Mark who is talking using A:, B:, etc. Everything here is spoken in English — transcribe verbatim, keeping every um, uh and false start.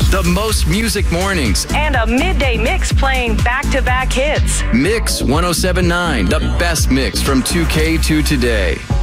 A: The most music mornings.
B: And a midday mix playing back-to-back hits.
A: Mix ten seventy-nine, the best mix from two K to today.